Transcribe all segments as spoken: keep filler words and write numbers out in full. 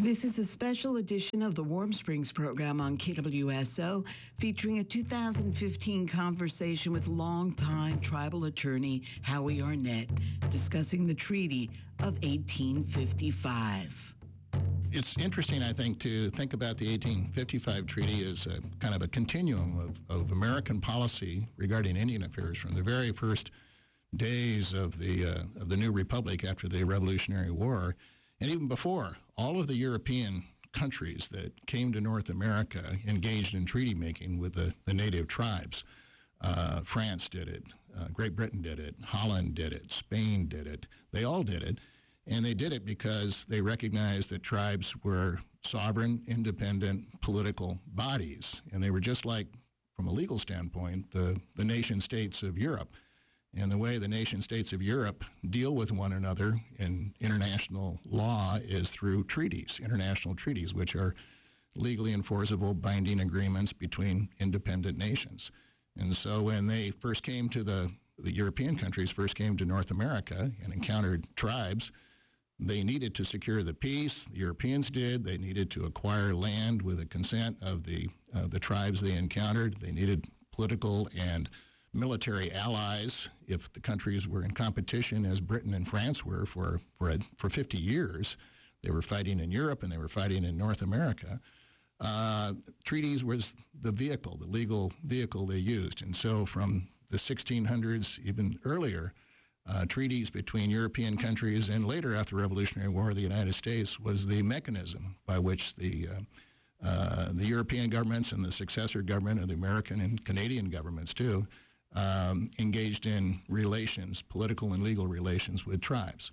This is a special edition of the Warm Springs program on K W S O, featuring a two thousand fifteen conversation with longtime tribal attorney Howie Arnett, discussing the Treaty of eighteen fifty-five. It's interesting, I think, to think about the eighteen fifty-five treaty as a kind of a continuum of, of American policy regarding Indian affairs from the very first days of the uh, of the new republic after the Revolutionary War, and even before. All of the European countries that came to North America engaged in treaty making with the, the native tribes. Uh, France did it, uh, Great Britain did it, Holland did it, Spain did it. They all did it. And they did it because they recognized that tribes were sovereign, independent political bodies. And they were just like, from a legal standpoint, the, the nation states of Europe. And the way the nation states of Europe deal with one another in international law is through treaties, international treaties, which are legally enforceable binding agreements between independent nations. And so when they first came to the, the European countries, first came to North America and encountered tribes, they needed to secure the peace. The Europeans did. They needed to acquire land with the consent of the uh, the tribes they encountered. They needed political and military allies if the countries were in competition, as Britain and France were for for a, for fifty years. They were fighting in Europe and they were fighting in North America. Uh, treaties was the vehicle, the legal vehicle they used. And so from the sixteen hundreds, even earlier, Uh, treaties between European countries and later after the Revolutionary War, the United States was the mechanism by which the uh, uh, the European governments and the successor government of the American and Canadian governments too um, engaged in relations, political and legal relations with tribes.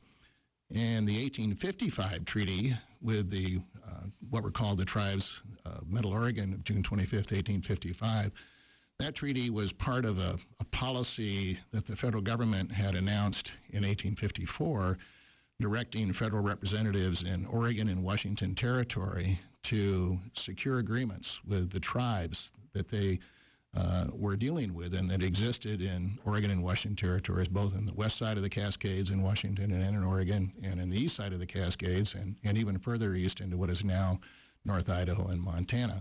And the eighteen fifty-five treaty with the uh, what were called the Tribes of Middle Oregon of June twenty-fifth, eighteen fifty-five, that treaty was part of a, a policy that the federal government had announced in eighteen fifty-four, directing federal representatives in Oregon and Washington Territory to secure agreements with the tribes that they uh, were dealing with and that existed in Oregon and Washington Territories, both in the west side of the Cascades in Washington and in Oregon, and in the east side of the Cascades, and, and even further east into what is now North Idaho and Montana.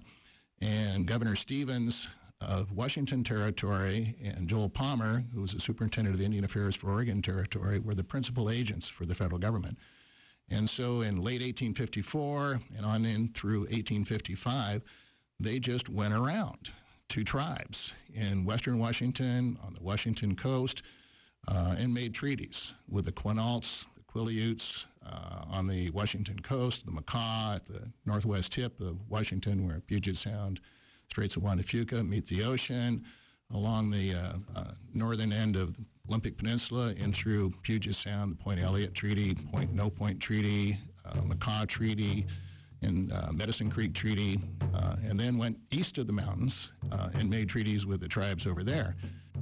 And Governor Stevens of Washington Territory and Joel Palmer, who was the superintendent of Indian Affairs for Oregon Territory, were the principal agents for the federal government. And so in late eighteen fifty-four and on in through eighteen fifty-five, they just went around to tribes in western Washington, on the Washington coast, uh, and made treaties with the Quinaults, the Quileutes uh, on the Washington coast, the Makah at the northwest tip of Washington where Puget Sound, Straits of Juan de Fuca meet the ocean, along the uh, uh, northern end of the Olympic Peninsula in through Puget Sound, the Point Elliott Treaty, Point No Point Treaty, uh, Makah Treaty, and uh, Medicine Creek Treaty, uh, and then went east of the mountains uh, and made treaties with the tribes over there.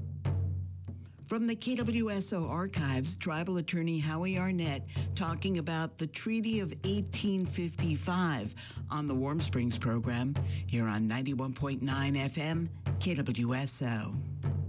From the K W S O archives, tribal attorney Howie Arnett talking about the Treaty of eighteen fifty-five on the Warm Springs program here on ninety-one point nine F M, K W S O.